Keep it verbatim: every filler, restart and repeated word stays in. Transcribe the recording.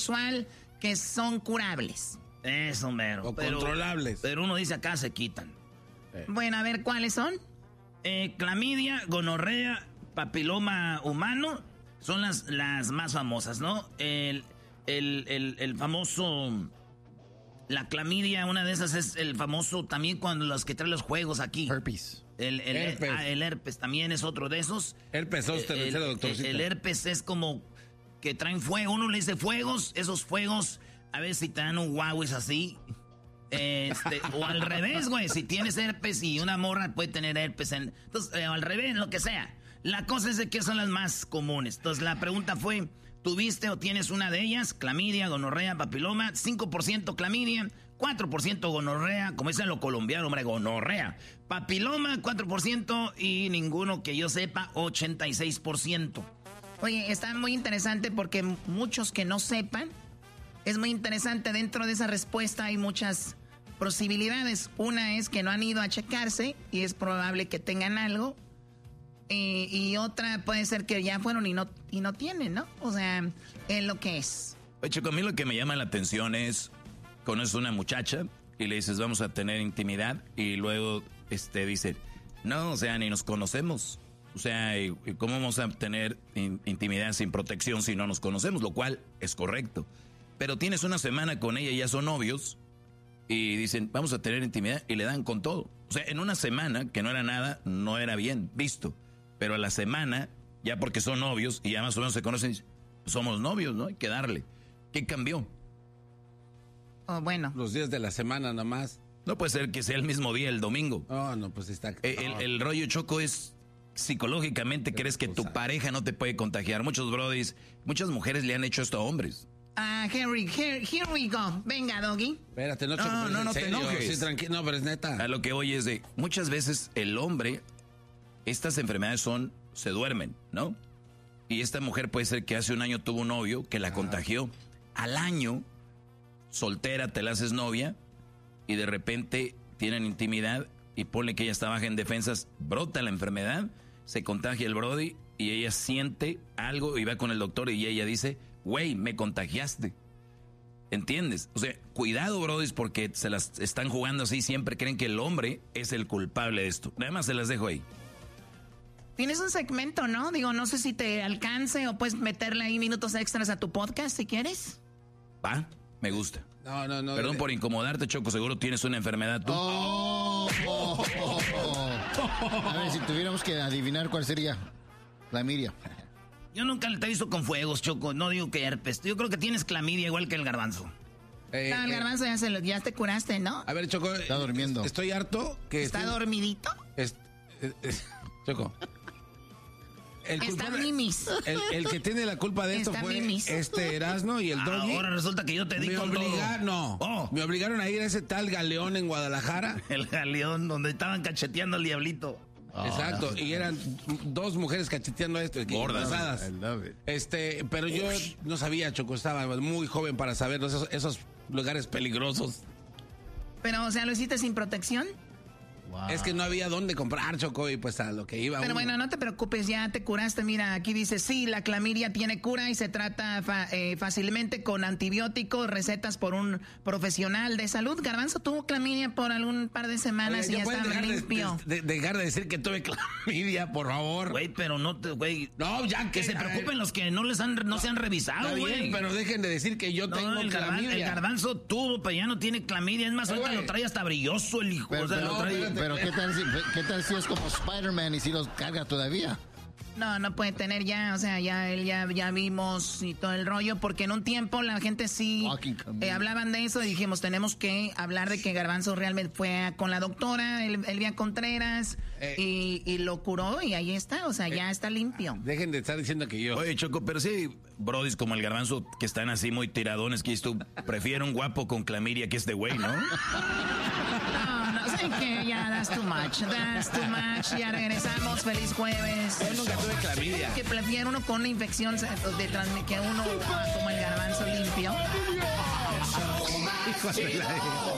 sexual que son curables. Eso, mero. O pero, controlables. Pero uno dice acá se quitan. Eh. Bueno, a ver, ¿cuáles son? Eh, clamidia, gonorrea, papiloma humano son las, las más famosas, ¿no? El, el, el, el famoso... La clamidia, una de esas es el famoso también cuando los que traen los juegos aquí. Herpes. El, el, herpes. Ah, el herpes también es otro de esos. Herpes zóster, el, el, doctorcito. el herpes es como que traen fuego. Uno le dice fuegos, esos fuegos, a ver si te dan un guau, es así. Este, o al revés, güey. Si tienes herpes y una morra puede tener herpes. En, entonces, eh, al revés, lo que sea. La cosa es de que son las más comunes. Entonces, la pregunta fue, ¿tuviste o tienes una de ellas? Clamidia, gonorrea, papiloma. cinco por ciento clamidia, cuatro por ciento gonorrea. Como dicen los colombianos, hombre, gonorrea. Papiloma, cuatro por ciento. Y ninguno que yo sepa, ochenta y seis por ciento. Oye, está muy interesante porque muchos que no sepan, es muy interesante. Dentro de esa respuesta hay muchas posibilidades. Una es que no han ido a checarse y es probable que tengan algo. Y, y otra puede ser que ya fueron y no, y no tienen, ¿no? O sea, es lo que es. Oye, Choco, a mí lo que me llama la atención es, conoces a una muchacha y le dices, vamos a tener intimidad, y luego este dice, no, o sea, ni nos conocemos. O sea, ¿cómo vamos a tener in- intimidad sin protección si no nos conocemos? Lo cual es correcto. Pero tienes una semana con ella y ya son novios y dicen, vamos a tener intimidad, y le dan con todo. O sea, en una semana, que no era nada, no era bien visto. Pero a la semana, ya porque son novios y ya más o menos se conocen, somos novios, ¿no? Hay que darle. ¿Qué cambió? Oh, bueno. Los días de la semana nomás. No puede ser que sea el mismo día, el domingo. Oh, no, pues está... Eh, el, oh. el rollo, Choco, es psicológicamente crees que tu pareja no te puede contagiar. Muchos brodis, muchas mujeres le han hecho esto a hombres. Ah, Henry, here, here we go. Venga, Doggy. Espérate, no, No, Choco, no, pero no en te serio, enojes. Sí, tranquilo, no, pero es neta. A lo que oye es de, muchas veces el hombre, estas enfermedades son, se duermen, ¿no? Y esta mujer puede ser que hace un año tuvo un novio que la contagió. Al año, soltera, te la haces novia y de repente tienen intimidad y ponle que ella está baja en defensas, brota la enfermedad, se contagia el brody y ella siente algo y va con el doctor y ella dice, güey, me contagiaste. ¿Entiendes? O sea, cuidado, brodis, porque se las están jugando así, siempre creen que el hombre es el culpable de esto. Nada más se las dejo ahí. Tienes un segmento, ¿no? Digo, no sé si te alcance o puedes meterle ahí minutos extras a tu podcast si quieres. Va, me gusta. No, no, no. Perdón de... por incomodarte, Choco, seguro tienes una enfermedad tú. Oh, oh, oh, oh. A ver, si tuviéramos que adivinar cuál sería. Clamidia. Yo nunca te he visto con fuegos, Choco. No digo que herpes. Yo creo que tienes clamidia igual que el garbanzo. Eh, No, el eh, garbanzo ya, se lo, ya te curaste, ¿no? A ver, Choco. Está durmiendo. Estoy harto que... ¿Está estés- dormidito? es- es- es- Choco. El, Está culpable- mimis. el, el que tiene la culpa de esto Está fue mimis. este Erasmo y el Doggy. Ahora resulta que yo te di me con obligaron, no, todo. Oh, me obligaron a ir a ese tal galeón en Guadalajara. el galeón donde estaban cacheteando al diablito. Oh, Exacto, no. y eran dos mujeres cacheteando esto, Gordas. embarazadas. I love it. Este, pero yo no sabía, Choco, estaba muy joven para saber esos, esos lugares peligrosos. Pero, o sea, ¿lo hiciste sin protección? Wow. Es que no había dónde comprar, Choco, y pues a lo que iba Pero uno. bueno, no te preocupes, ya te curaste. Mira, aquí dice, sí, la clamidia tiene cura y se trata fa- eh, fácilmente con antibióticos, recetas por un profesional de salud. Garbanzo tuvo clamidia por algún par de semanas Oye, y ya pueden está dejar de, limpio. de- de- dejar de decir que tuve clamidia, por favor. Güey, pero no te, güey. No, ya Que se preocupen los que no les han, no, se han revisado, Está bien, güey. pero dejen de decir que yo No, tengo el, garban- clamidia. el garbanzo tuvo, pero ya no tiene clamidia. Es más, Pero, ahorita güey. lo trae hasta brilloso el hijo. Pero, o sea, pero- lo trae... pero ¿qué tal si, qué tal si es como Spider-Man y si los carga todavía? No, no puede tener ya, o sea, ya él ya, ya vimos y todo el rollo, porque en un tiempo la gente sí Walking Camino. eh, hablaban de eso y dijimos, tenemos que hablar de que Garbanzo realmente fue a- con la doctora, El- Elvia Contreras, Eh. y, y lo curó y ahí está, o sea, ya está limpio. Dejen de estar diciendo que yo. Oye, Choco, pero sí, brodis como el garbanzo que están así muy tiradones, que tú prefiero un guapo con clamidia que este güey, ¿no? No, no, sé que ya, that's too much, that's too much, ya regresamos, feliz jueves. Yo nunca tuve clamidia. Que prefiero uno con una infección de transmi- que uno ah, como el Garbanzo limpio. Hijo de la-